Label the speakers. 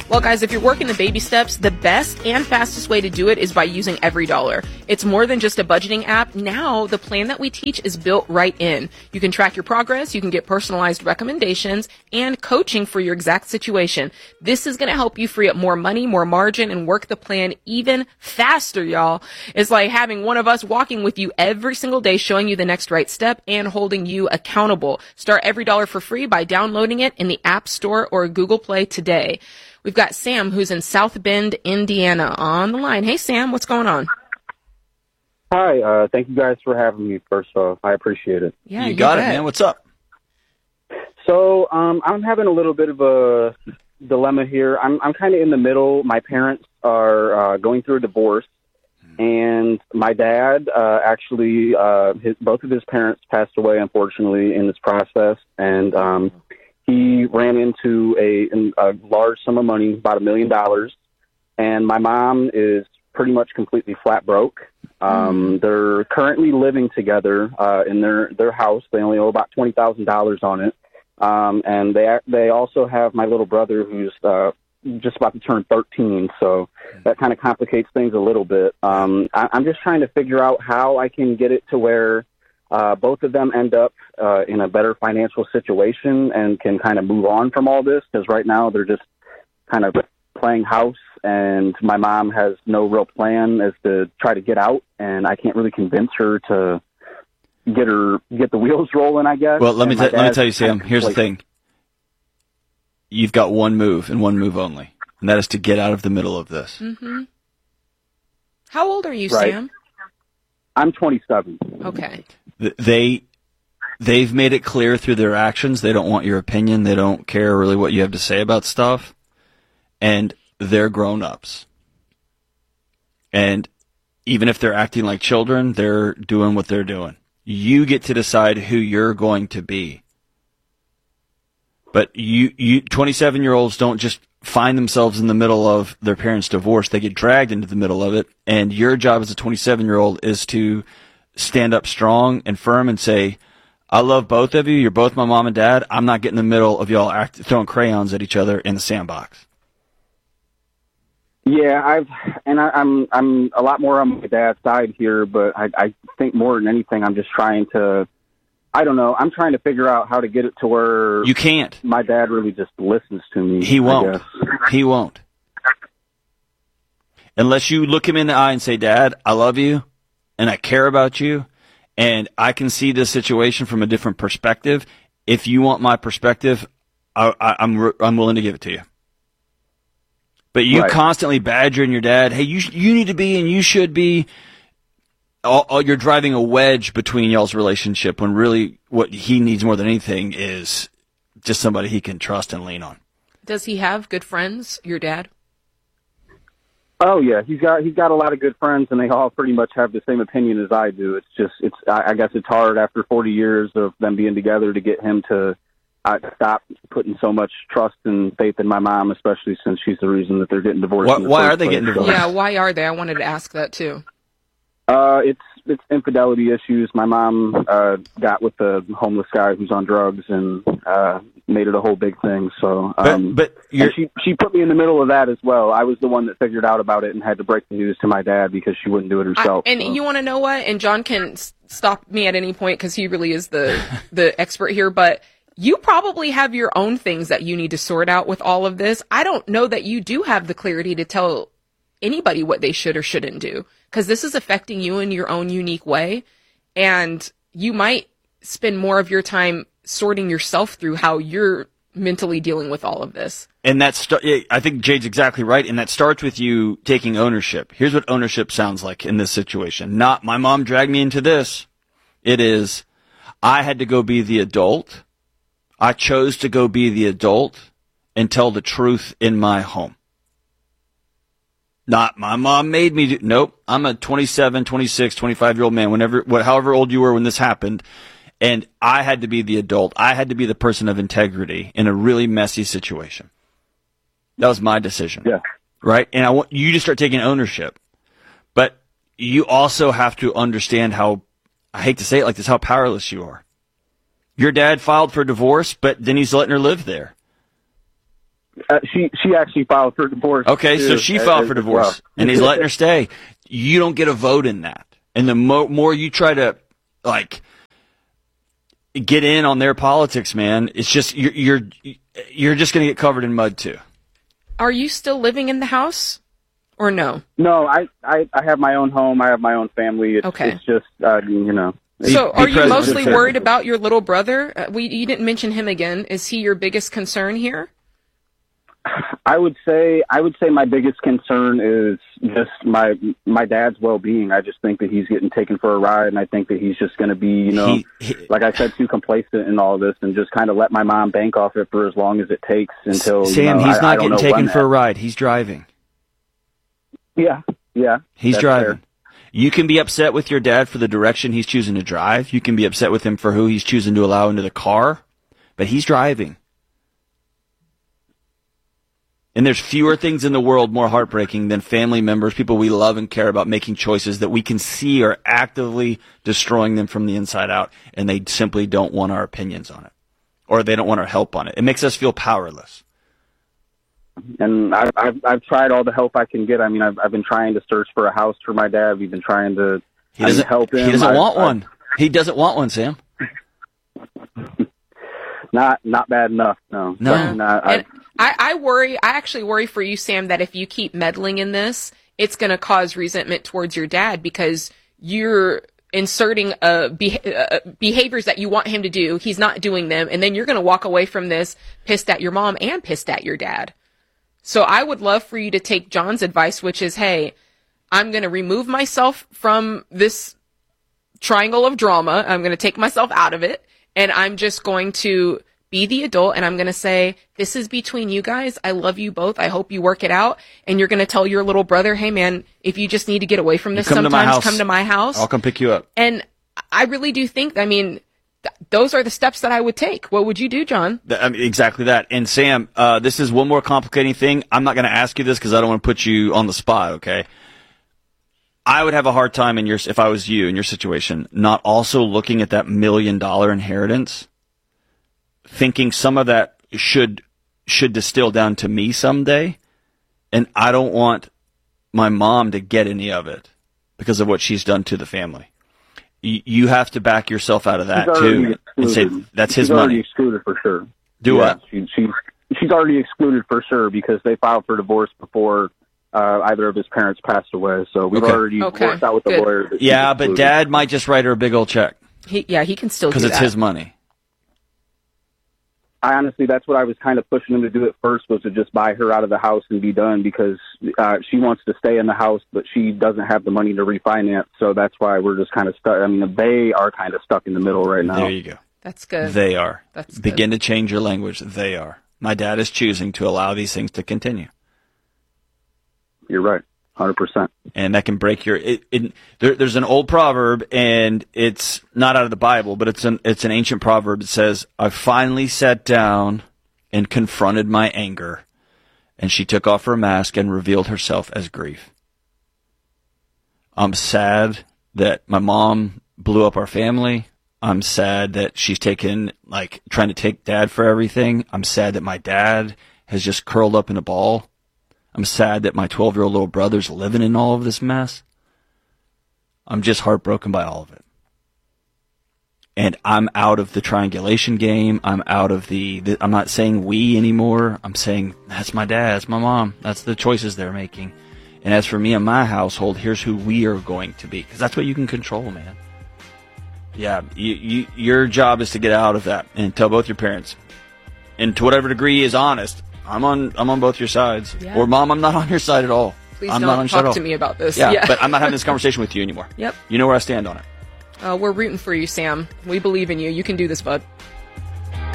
Speaker 1: Well, guys, if you're working the baby steps, the best and fastest way to do it is by using EveryDollar. It's more than just a budgeting app. Now, the plan that we teach is built right in. You can track your progress, you can get personalized recommendations, and coaching for your exact situation. This is going to help you free up more money, more margin, and work the plan even faster, y'all. It's like having one of us walking with you every single day, showing you the next right step and holding you accountable. Start EveryDollar for free by downloading it in the App Store or Google Play today. We've got Sam, who's in South Bend, Indiana, on the line. Hey, Sam, what's going on?
Speaker 2: Hi, thank you guys for having me, first off. I appreciate it.
Speaker 1: Yeah,
Speaker 3: you got it, man. What's up?
Speaker 2: So, I'm having a little bit of a dilemma here. I'm kind of in the middle. My parents are going through a divorce, and my dad actually, both of his parents passed away, unfortunately, in this process, and he ran into a large sum of money, about $1 million, and my mom is pretty much completely flat broke. They're currently living together in their house. They only owe about $20,000 on it, and they also have my little brother who's just about to turn 13, so that kind of complicates things a little bit. I'm just trying to figure out how I can get it to where both of them end up in a better financial situation and can kind of move on from all this, because right now they're just kind of playing house, and my mom has no real plan as to try to get out, and I can't really convince her to get the wheels rolling, I guess.
Speaker 3: Well, let me tell you, Sam, here's the thing. You've got one move and one move only, and that is to get out of the middle of this.
Speaker 1: Mm-hmm. How old are you,
Speaker 2: Right.
Speaker 1: Sam?
Speaker 2: I'm 27.
Speaker 1: Okay.
Speaker 3: They've made it clear through their actions they don't want your opinion. They don't care really what you have to say about stuff. And they're grown-ups. And even if they're acting like children, they're doing what they're doing. You get to decide who you're going to be. But you 27-year-olds don't just find themselves in the middle of their parents' divorce. They get dragged into the middle of it. And your job as a 27-year-old is to stand up strong and firm and say, I love both of you. You're both my mom and dad. I'm not getting in the middle of y'all throwing crayons at each other in the sandbox.
Speaker 2: Yeah, I'm a lot more on my dad's side here, but I think more than anything, I'm just trying to, I don't know, I'm trying to figure out how to get it to where
Speaker 3: you can't.
Speaker 2: My dad really just listens to me.
Speaker 3: He won't. He won't. Unless you look him in the eye and say, Dad, I love you, and I care about you, and I can see this situation from a different perspective. If you want my perspective, I'm willing to give it to you. But you constantly badgering your dad, hey, you need to be and you should be. You're driving a wedge between y'all's relationship when really what he needs more than anything is just somebody he can trust and lean on.
Speaker 1: Does he have good friends, your dad?
Speaker 2: Oh yeah, he's got a lot of good friends, and they all pretty much have the same opinion as I do. I guess it's hard after 40 years of them being together to get him to stop putting so much trust and faith in my mom, especially since she's the reason that they're getting divorced.
Speaker 3: Why are they getting divorced?
Speaker 1: Yeah, why are they? I wanted to ask that too.
Speaker 2: It's infidelity issues. My mom got with a homeless guy who's on drugs and made it a whole big thing. So,
Speaker 3: but
Speaker 2: she put me in the middle of that as well. I was the one that figured out about it and had to break the news to my dad because she wouldn't do it herself.
Speaker 1: You want to know what? And John can stop me at any point because he really is the expert here. But you probably have your own things that you need to sort out with all of this. I don't know that you do have the clarity to tell anybody what they should or shouldn't do, because this is affecting you in your own unique way. And you might spend more of your time sorting yourself through how you're mentally dealing with all of this.
Speaker 3: And I think Jade's exactly right. And that starts with you taking ownership. Here's what ownership sounds like in this situation. Not my mom dragged me into this. It is, I had to go be the adult. I chose to go be the adult and tell the truth in my home. Not my mom made me do. Nope. I'm a 27, 26, 25-year-old man, however old you were when this happened. And I had to be the adult. I had to be the person of integrity in a really messy situation. That was my decision.
Speaker 2: Yeah.
Speaker 3: Right? And I want you to start taking ownership. But you also have to understand how, I hate to say it like this, how powerless you are. Your dad filed for divorce, but then he's letting her live there.
Speaker 2: She actually filed for divorce.
Speaker 3: Okay,
Speaker 2: too,
Speaker 3: so she filed for divorce,
Speaker 2: well.
Speaker 3: and he's letting her stay. You don't get a vote in that. And the more you try to, like, get in on their politics, man, it's just you're just going to get covered in mud too.
Speaker 1: Are you still living in the house, or no?
Speaker 2: No, I have my own home. I have my own family.
Speaker 1: Okay.
Speaker 2: It's just, you know.
Speaker 1: So are you
Speaker 3: present.
Speaker 1: mostly worried about your little brother? You didn't mention him again. Is he your biggest concern here?
Speaker 2: I would say my biggest concern is just my dad's well-being. I just think that he's getting taken for a ride, and I think that he's just going to be, you know, like I said, too complacent in all this, and just kind of let my mom bank off it for as long as it takes until.
Speaker 3: Sam,
Speaker 2: you know,
Speaker 3: he's not getting taken for a
Speaker 2: ride.
Speaker 3: ride. He's driving.
Speaker 2: Yeah.
Speaker 3: He's driving.
Speaker 2: Fair.
Speaker 3: You can be upset with your dad for the direction he's choosing to drive. You can be upset with him for who he's choosing to allow into the car, but he's driving. And there's fewer things in the world more heartbreaking than family members, people we love and care about, making choices that we can see are actively destroying them from the inside out, and they simply don't want our opinions on it, or they don't want our help on it. It makes us feel powerless.
Speaker 2: And I've tried all the help I can get. I mean, I've been trying to search for a house for my dad. We've been trying to help him.
Speaker 3: He doesn't want one. He doesn't want one, Sam.
Speaker 2: Not bad enough. No.
Speaker 1: I worry. I actually worry for you, Sam, that if you keep meddling in this, it's going to cause resentment towards your dad because you're inserting behaviors that you want him to do. He's not doing them. And then you're going to walk away from this pissed at your mom and pissed at your dad. So I would love for you to take John's advice, which is, hey, I'm going to remove myself from this triangle of drama. I'm going to take myself out of it. And I'm just going to be the adult, and I'm going to say, this is between you guys. I love you both. I hope you work it out. And you're going to tell your little brother, hey, man, if you just need to get away from this sometimes, come to my house.
Speaker 3: I'll come pick you up.
Speaker 1: And I really do think, I mean, those are the steps that I would take. What would you do, John?
Speaker 3: I mean, exactly that. And Sam, this is one more complicating thing. I'm not going to ask you this because I don't want to put you on the spot, okay? I would have a hard time if I was you in your situation, not also looking at that $1 million inheritance, thinking some of that should distill down to me someday, and I don't want my mom to get any of it because of what she's done to the family. You have to back yourself out of that too, and say that's his money.
Speaker 2: Already excluded for sure.
Speaker 3: What?
Speaker 2: She's already excluded for sure because they filed for divorce before either of his parents passed away. So we've already worked out with the lawyer.
Speaker 3: Yeah, but Dad might just write her a big old check.
Speaker 1: He can still do that
Speaker 3: because it's his money.
Speaker 2: I honestly, that's what I was kind of pushing him to do at first, was to just buy her out of the house and be done, because she wants to stay in the house, but she doesn't have the money to refinance. So that's why we're just kind of stuck. I mean, they are kind of stuck in the middle right now.
Speaker 3: There you go.
Speaker 1: That's good.
Speaker 3: They are.
Speaker 1: That's
Speaker 3: Begin
Speaker 1: good.
Speaker 3: to change your language. They are. My dad is choosing to allow these things to continue.
Speaker 2: You're right. 100%.
Speaker 3: And that can break your. There's an old proverb, and it's not out of the Bible, but it's an ancient proverb. It says, "I finally sat down and confronted my anger, and she took off her mask and revealed herself as grief." I'm sad that my mom blew up our family. I'm sad that she's trying to take Dad for everything. I'm sad that my dad has just curled up in a ball. I'm sad that my 12-year-old little brother's living in all of this mess. I'm just heartbroken by all of it. And I'm out of the triangulation game. I'm out of I'm not saying we anymore. I'm saying that's my dad, that's my mom. That's the choices they're making. And as for me and my household, here's who we are going to be. Because that's what you can control, man. Yeah, your job is to get out of that and tell both your parents. And to whatever degree is honest, I'm on both your sides.
Speaker 1: Yeah.
Speaker 3: Or, Mom, I'm not on your side at all.
Speaker 1: Please
Speaker 3: I'm
Speaker 1: don't
Speaker 3: not on your side at
Speaker 1: talk
Speaker 3: all.
Speaker 1: to me about this.
Speaker 3: Yeah, but I'm not having this conversation with you anymore.
Speaker 1: Yep.
Speaker 3: You know where I stand on it.
Speaker 1: We're rooting for you, Sam. We believe in you. You can do this, bud.